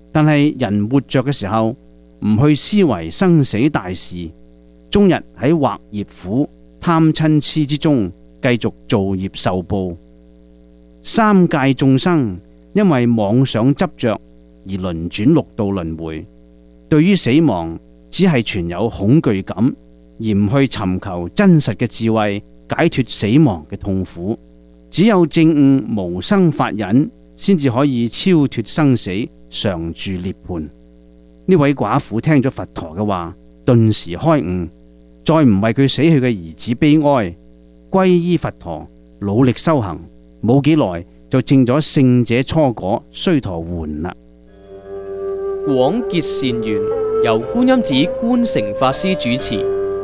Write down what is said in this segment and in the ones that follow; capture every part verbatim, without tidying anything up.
但係人活着嘅時候唔去思維生死大事，終日喺惑業苦、貪嗔癡之中繼續造業受報。三界眾生因為妄想執着而輪轉六道輪迴，對於死亡只係存有恐懼感，而唔去尋求真實嘅智慧解脫死亡嘅痛苦。只有證悟無生法忍，先至可以超脫生死，常住涅槃。呢位寡婦聽咗佛陀嘅話，頓時開悟，再唔為佢死去嘅兒子悲哀，皈依佛陀，努力修行，冇幾耐就證咗聖者初果須陀洹啦。 廣結善緣，由觀音寺觀誠法師主持。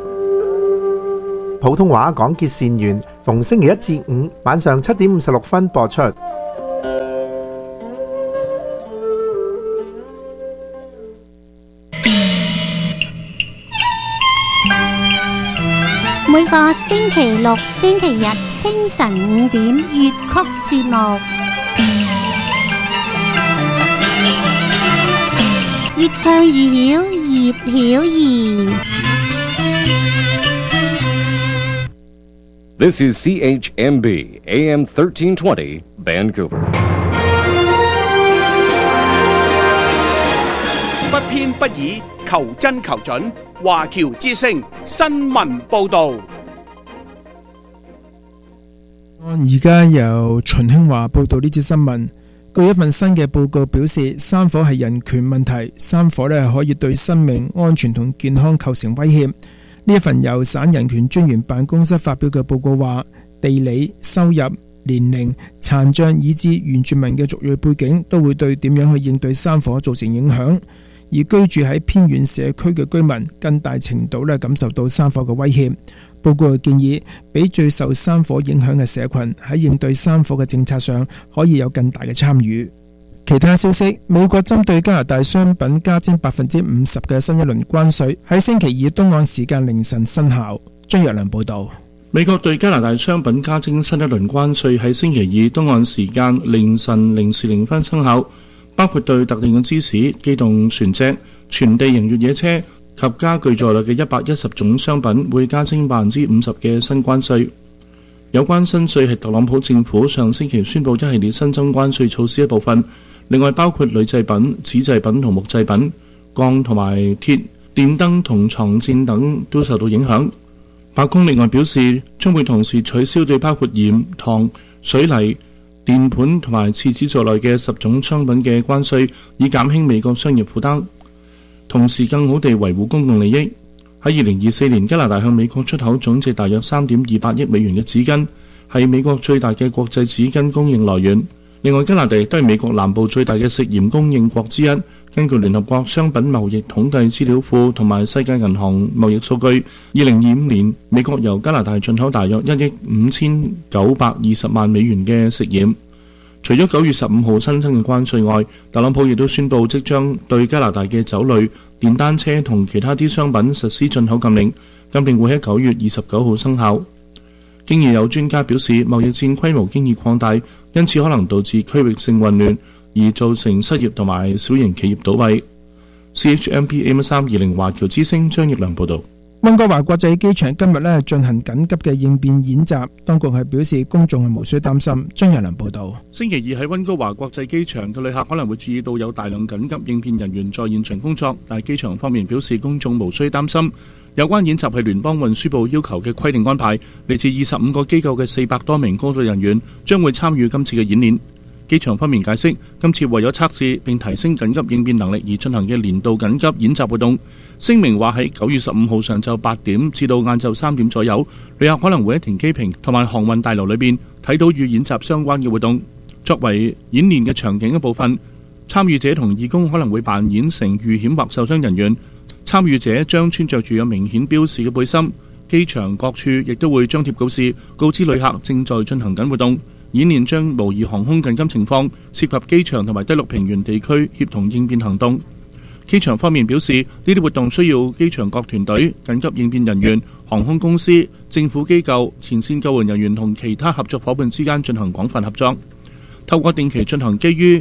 普通話廣結善緣，逢星期一至五晚上七點五十六分播出。 每個星期六、星期日清晨五點粵曲節目，越唱越曉，葉曉儀。 This is C H M B A M thirteen twenty Vancouver。 不偏不倚，求真求準，華僑之聲新聞報導。 而家由秦興華報導呢節新聞。據一份新嘅報告表示，山火係人權問題，山火呢可以對生命安全同健康構成威脅。呢一份由省人權專員辦公室發表嘅報告話，地理、收入、年齡、殘障以至原住民嘅族裔背景都會對點樣去應對山火造成影響，而居住喺偏遠社區嘅居民更大程度咧感受到山火嘅威脅。報告建議俾最受山火影響嘅社群喺應對山火嘅政策上可以有更大嘅參與。其他消息，美國針對加拿大商品加徵百分之五十嘅新一輪關稅喺星期二東岸時間凌晨生效。張若良報道。 美國對加拿大商品加徵新一輪關稅喺星期二東岸時間凌晨零時零分生效，包括對特定嘅芝士、機動船隻、全地形越野車及家具在內嘅一百一十種商品會加徵百分之五十嘅新關稅。有關新稅係特朗普政府上星期宣布一系列新增關稅措施一部分，另外包括鋁製品、紙製品同木製品、鋼同埋鐵、電燈同床墊等都受到影響。白宮另外表示，將會同時取消對包括鹽、糖、水泥、電盤同埋廁紙在內嘅十種商品嘅關稅，以減輕美國商業負擔，同時更好地維護公共利益。喺二零二四年，加拿大向美國出口總值大約三點二八億美元嘅紙巾，係美國最大嘅國際紙巾供應來源。另外，加拿大都係美國南部最大嘅食鹽供應國之一。根據聯合國商品貿易統計資料庫同埋世界銀行貿易數據，二零二五年美國由加拿大進口大約一億五千九百二十萬美元嘅食鹽。除咗九月十五號新增嘅關稅外，特朗普亦都宣布即將對加拿大嘅酒類、電單車同其他啲商品實施進口禁令，禁令會喺九月二十九號生效。經已有專家表示，貿易戰規模經已擴大，因此可能導致區域性混亂，而造成失業同埋小型企業倒閉。C H M P A M 三二零華僑之聲張奕良報導。 溫哥華國際機場今日咧進行緊急嘅應變演習，當局係表示公眾係無需擔心。張奕良報導。 星期二喺溫哥華國際機場嘅旅客可能會注意到有大量緊急應變人員在現場工作，但係機場方面表示公眾無需擔心。有關演習係聯邦運輸部要求嘅規定安排，嚟自二十五個機構嘅四百多名工作人員將會參與今次嘅演練。機場方面解釋，今次為咗測試並提升緊急應變能力而進行嘅年度緊急演習活動。聲明話喺九月十五號上晝八點至到晏晝三點左右，旅客可能會喺停機坪同埋航運大樓裏邊睇到與演習相關嘅活動。作為演練嘅場景一部分，參與者同義工可能會扮演成遇險或受傷人員。參與者將穿着住有明顯標示嘅背心。機場各處亦都會張貼告示，告知旅客正在進行緊活動。演練將模擬航空緊急情況，涉及機場同埋低陸平原地區協同應變行動。機場方面表示，呢啲活動需要機場各團隊、緊急應變人員、航空公司、政府機構、前線救援人員同其他合作夥伴之間進行廣泛合作。透過定期進行基於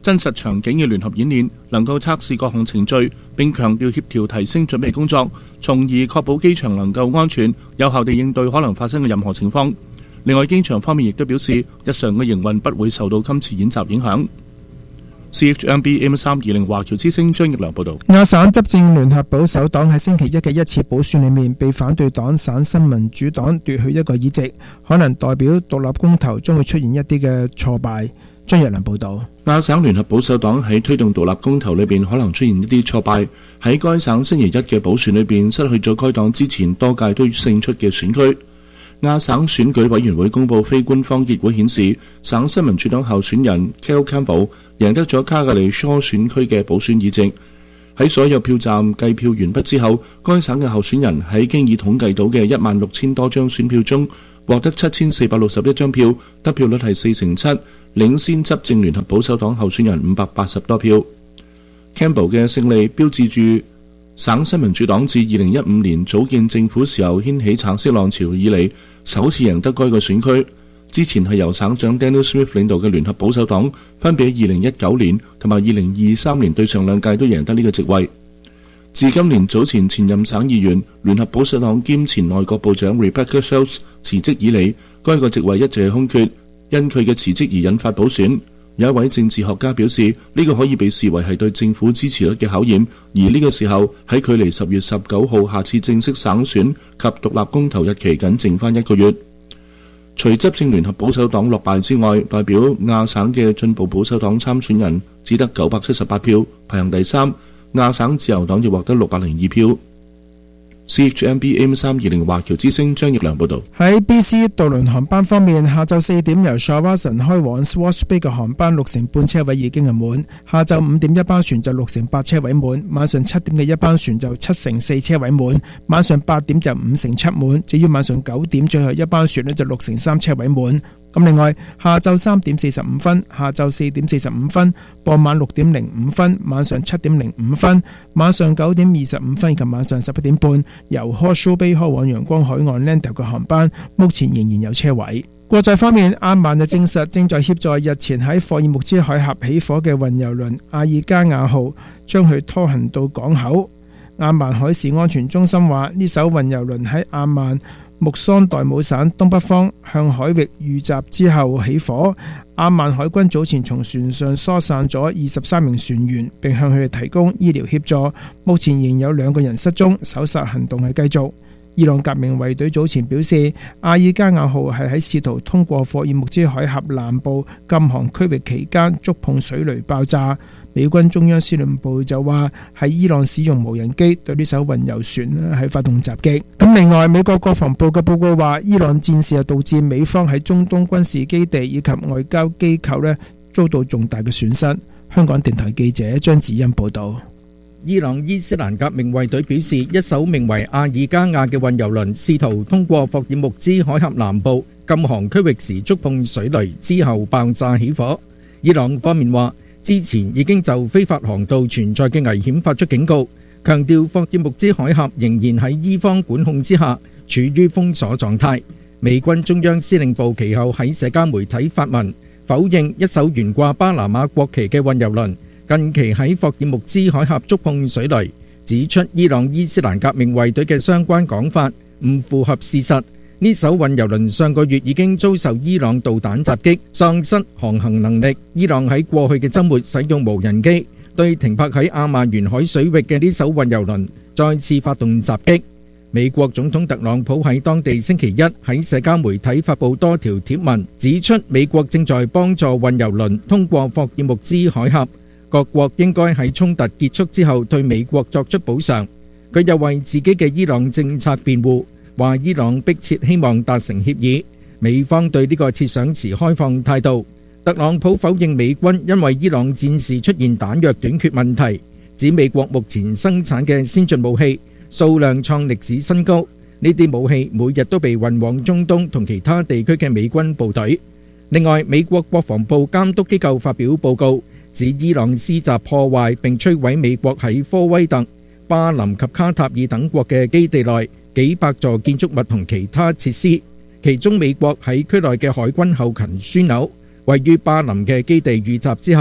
真實場景嘅聯合演練，能夠測試各項程序，並強調協調提升準備工作，從而確保機場能夠安全有效地應對可能發生嘅任何情況。另外，機場方面亦都表示，日常嘅營運不會受到今次演習影響。C H M B A M 三二零華僑之聲張奕良報導。 亞省執政聯合保守黨喺星期一嘅一次補選裏面，被反對黨省新民主黨奪去一個議席，可能代表獨立公投將會出現一啲嘅挫敗。張奕良報導。 亞省聯合保守黨喺推動獨立公投裏邊可能出現一啲挫敗，喺該省星期一嘅補選裏邊失去咗該黨之前多屆都勝出嘅選區。亞省選舉委員會公佈非官方結果顯示，省新民主黨候選人 Kel Campbell 贏得咗卡格里疏選區嘅補選議席。喺所有票站計票完畢之後，該省嘅候選人喺經已統計到嘅一萬六千多張選票中，獲得七千四百六十一張票，得票率係四成七，領先執政聯合保守黨候選人五百八十多票。Campbell 嘅勝利標誌住省新民主黨自二零一五年組建政府時候掀起橙色浪潮以嚟，首次贏得該個選區。之前係由省長 Daniel Smith 領導嘅聯合保守黨，分別喺二零一九年同埋二零二三年對上兩屆都贏得呢個席位。自今年早前前任省議員、聯合保守黨兼前內閣部長 Rebecca Schultz 辭職以嚟，該個席位一直係空缺，因佢嘅辭職而引發補選。有一位政治學家表示，呢個可以被視為係對政府支持率嘅考驗，而呢個時候喺距離十月十九號下次正式省選及獨立公投日期僅剩翻一個月。除執政聯合保守黨落敗之外，代表亞省嘅進步保守黨參選人只得九百七十八票，排行第三。亞省自由黨亦獲得六百零二票。C H M B A M 三二零華僑之聲張奕良報導。 喺 B C 渡輪航班方面，下晝四點由 Shawson 開往 Swartz Bay 嘅航班六成半車位已經係滿，下晝五點一班船就六成八車位滿，晚上七點嘅一班船就七成四車位滿，晚上八點就五成七滿，至於晚上九點最後一班船呢就六成三車位滿。咁另外，下晝三點四十五分、下晝四點四十五分、傍晚六點零五分、晚上七點零五分、晚上九點二十五分以及晚上十一點半，由 Horseshoe Bay 開往陽光海岸 Landale 嘅航班，目前仍然有車位。國際方面，阿曼就證實正在協助日前喺霍爾木茲海峽起火嘅運油輪阿爾加亞號，將佢拖行到港口。阿曼海事安全中心話，呢艘運油輪喺阿曼穆桑代姆省東北方向海域遇襲之後起火。阿曼海軍早前從船上疏散咗二十三名船員，並向佢哋提供醫療協助。目前仍有兩個人失蹤，搜索行動係繼續。伊朗革命衛隊早前表示，阿爾加亞號係喺試圖通過霍爾木茲海峽南部禁航區域期間觸碰水雷爆炸。美軍中央司令部就話，喺伊朗使用無人機對呢艘運油船係發動襲擊。咁另外，美國國防部嘅報告話，伊朗戰事係導致美方喺中東軍事基地以及外交機構呢遭到重大嘅損失。香港電台記者張子欣報道。 伊朗伊斯蘭革命衛隊表示，一艘名為阿爾加亞嘅運油輪試圖通過霍爾木茲海峽南部禁航區域時觸碰水雷，之後爆炸起火。伊朗方面話，之前已經就非法航道存在嘅危險發出警告，強調霍爾木茲海峽仍然喺伊方管控之下，處於封鎖狀態。美軍中央司令部其後喺社交媒體發文否認一艘懸掛巴拿馬國旗嘅運油輪近期喺霍爾木茲海峽觸碰水雷，指出伊朗伊斯蘭革命衛隊嘅相關講法唔符合事實。呢艘運油輪上個月已經遭受伊朗導彈襲擊，喪失航行能力。伊朗喺過去嘅週末使用無人機對停泊喺阿曼沿海水域嘅呢艘運油輪再次發動襲擊。美國總統特朗普喺當地星期一喺社交媒體發布多條貼文，指出美國正在幫助運油輪通過霍爾木茲海峽，各國應該喺衝突結束之後對美國作出補償。佢又為自己嘅伊朗政策辯護，話伊朗迫切希望達成協議，美方對呢個設想持開放態度。特朗普否認美軍因為伊朗戰事出現彈藥短缺問題，指美國目前生產嘅先進武器數量創歷史新高，呢啲武器每日都被運往中東同其他地區嘅美軍部隊。另外，美國國防部監督機構發表報告，指伊朗施襲破壞並摧毀美國喺科威特、巴林及卡塔爾等國嘅基地內幾百座建築物同其他設施，其中美國喺區內嘅海軍後勤樞紐位於巴林嘅基地遇襲之後，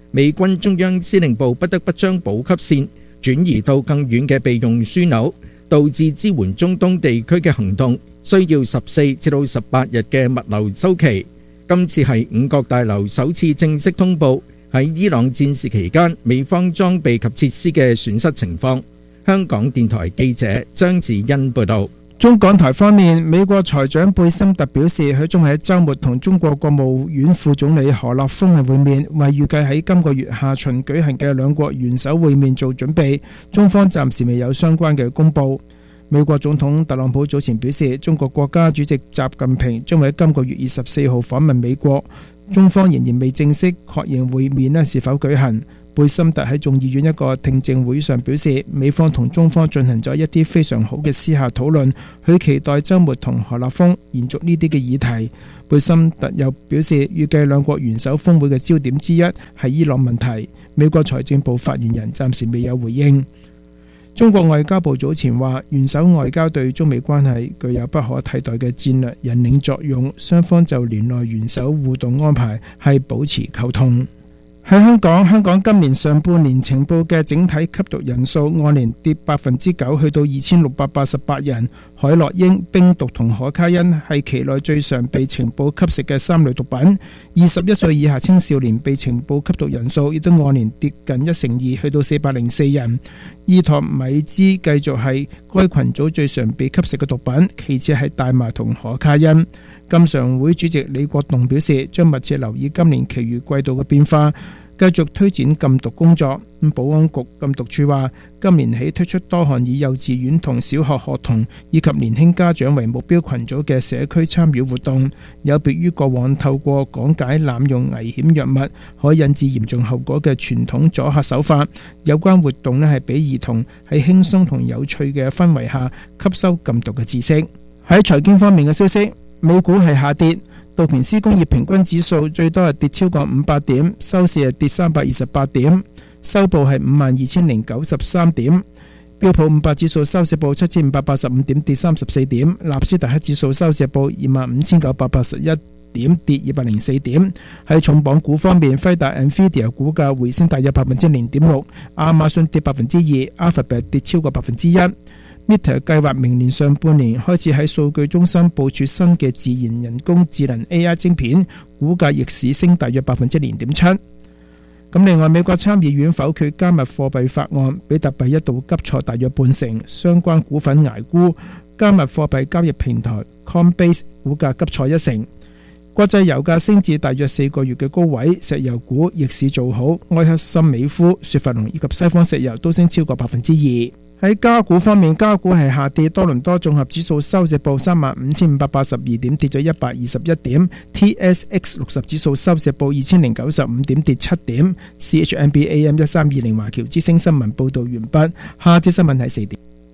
美軍中央司令部不得不將補給線轉移到更遠嘅備用樞紐，導致支援中東地區嘅行動需要十四至到十八日嘅物流週期。今次係五角大樓首次正式通報喺伊朗戰事期間美方裝備及設施嘅損失情況。香港電台記者張子欣報道。 中港台方面，美國財長貝森特表示，佢將喺週末同中國國務院副總理何立峰係會面，為預計喺今個月下旬舉行嘅兩國元首會面做準備。中方暫時未有相關嘅公佈。美國總統特朗普早前表示，中國國家主席習近平將會喺今個月二十四號訪問美國，中方仍然未正式確認會面呢是否舉行。貝森特喺眾議院一個聽證會上表示，美方同中方進行咗一啲非常好嘅私下討論，佢期待週末同何立峰延續呢啲嘅議題。貝森特又表示，預計兩國元首峰會嘅焦點之一係伊朗問題。美國財政部發言人暫時未有回應。中國外交部早前話，元首外交對中美關係具有不可替代嘅戰略引領作用，雙方就聯內元首互動安排係保持溝通。喺香港，香港今年上半年呈報嘅整體吸毒人數按年跌百分之九，去到二千六百八十八人。海洛因、冰毒同可卡因係期內最常被呈報吸食嘅三類毒品。二十一歲以下青少年被呈報吸毒人數亦都按年跌近一成二，去到四百零四人。依托米茲繼續係該群組最常被吸食嘅毒品，其次係大麻同可卡因。監常會主席李國棟表示，將密切留意今年其餘季度嘅變化，繼續推展禁毒工作。保安局禁毒處話，今年起推出多項以幼稚園同小學學童以及年輕家長為目標群組嘅社區參與活動，有別於過往透過講解濫用危險藥物可引致嚴重後果嘅傳統阻嚇手法。有關活動咧係俾兒童喺輕鬆同有趣嘅氛圍下吸收禁毒嘅知識。喺財經方面嘅消息，美股係下跌，道瓊斯工業平均指數最多係跌超過五百點，收市係跌三百二十八點，收報係五萬二千零九十三點。標普五百指數收市報七千五百八十五點，跌三十四點。納斯達克指數收市報二萬五千九百八十一點，跌二百零四點。喺重磅股方面，輝達 Nvidia 股價回升大約百分之零點六，亞馬遜跌百分之二， Alphabet 跌超過百分之一。Meta 計劃明年上半年開始喺數據中心部署新嘅自然人工智能 A I 晶片，股價逆市升大約百分之零點七。咁另外，美國參議院否決加密貨幣法案，比特幣一度急挫大約半成，相關股份捱沽。加密貨幣交易平台 Coinbase 股價急挫一成。國際油價升至大約四個月嘅高位，石油股逆市做好，埃克森美孚、雪佛龍以及西方石油都升超過百分之二。喺加股方面，加股係下跌，多倫多綜合指數收市報三萬五千五百八十二點，跌咗一百二十一點。T S X 六十指數收市報二千零九十五點，跌七點。C H M B A M 一三二零華僑之星新聞報道完畢。下節新聞係四點。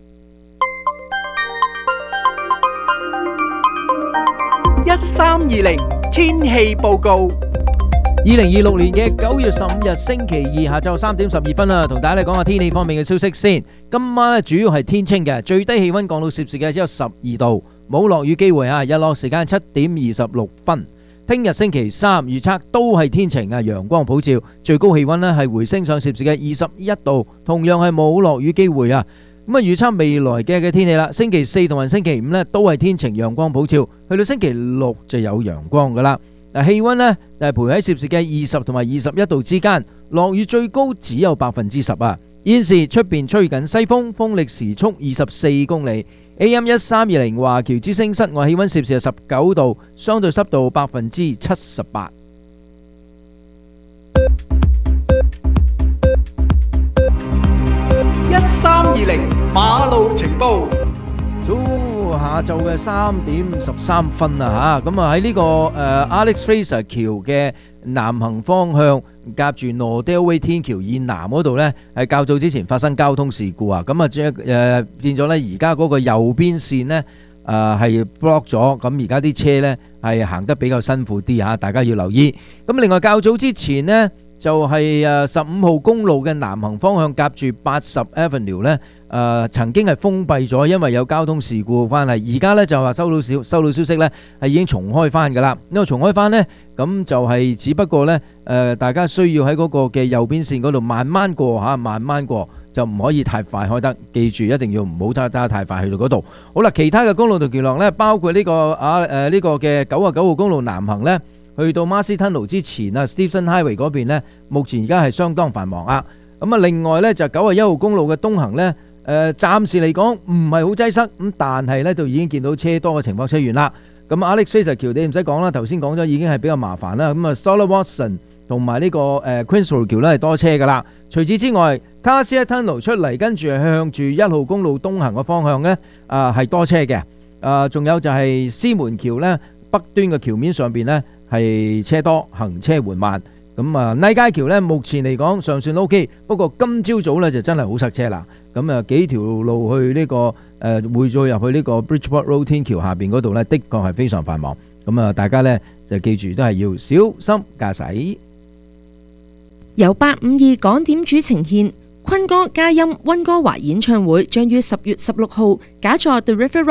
一三二零天氣報告。 二零二六年嘅九月十五日星期二下晝三點十二分啦，同大家嚟講下天氣方面嘅消息先。今晚咧主要係天清嘅，最低氣溫降到攝氏嘅只有十二度，冇落雨機會啊。日落時間七點二十六分。聽日星期三預測都係天晴啊，陽光普照，最高氣溫咧係回升上攝氏嘅二十一度，同樣係冇落雨機會啊。咁啊，預測未來嘅嘅天氣啦，星期四同埋星期五咧都係天晴，陽光普照，去到星期六就有陽光噶啦。嗱，氣溫呢就係徘喺攝氏嘅二十同埋二十一度之間，落雨最高只有百分之十啊。現時出邊吹緊西風，風力時速二十四公里。A M 一三二零華僑之聲室外氣溫攝氏係十九度，相對濕度百分之七十八。 一三二零馬路情報。 下晝嘅三點十三分啊吓，咁啊喺呢個誒 Alex Fraser 橋嘅南行方向夾住 Nordale Way 天橋以南嗰度呢，係較早之前發生交通事故啊，咁啊即係誒變咗呢，而家嗰個右邊線呢誒係 block 咗，咁而家啲車呢係行得比較辛苦啲啊，大家要留意。咁另外較早之前呢， 就係誒十五號公路嘅南行方向夾住八十 Avenue 咧，誒曾經係封閉咗，因為有交通事故翻嚟。而家咧就話收到消收到消息咧，係已經重開翻㗎啦。因為重開翻咧，咁就係只不過咧誒，大家需要喺嗰個嘅右邊線嗰度慢慢過嚇，慢慢過就唔可以太快開得。記住一定要唔好揸揸太快去到嗰度。好啦，其他嘅公路同橋廊咧，包括呢個啊誒呢個嘅九啊九號公路南行咧。去到 Marcy Tunnel 之前啊 Stephen Highway 嗰邊呢，目前而家係相當繁忙啊。咁啊，另外呢，就九啊一號公路嘅東行呢，誒暫時嚟講唔係好擠塞，咁但係呢，就已經見到車多嘅情況出現啦。咁 Alex Fraser 橋你唔使講啦，頭先講咗已經係比較麻煩啦。咁啊 Stoller Watson 同埋呢個誒 Queens Road 橋呢係多車噶啦。除此之外 Cassia Tunnel 出嚟，跟住向住一號公路東行嘅方向呢，啊係多車嘅。啊，仲有就係獅門橋呢，北端嘅橋面上邊呢，係車多，行車緩慢。咁啊，麗街橋呢，目前嚟講尚算 OK， 不過今朝早呢就真係好塞車啦。咁啊，幾條路去呢、這個誒匯咗入去呢個 Bridgeport Road 天橋下邊嗰度呢，的確係非常繁忙。咁啊，大家呢就記住都係要小心駕駛。 由八五二港點主呈獻，坤哥嘉音溫哥華演唱會將於十月十六號假座 The River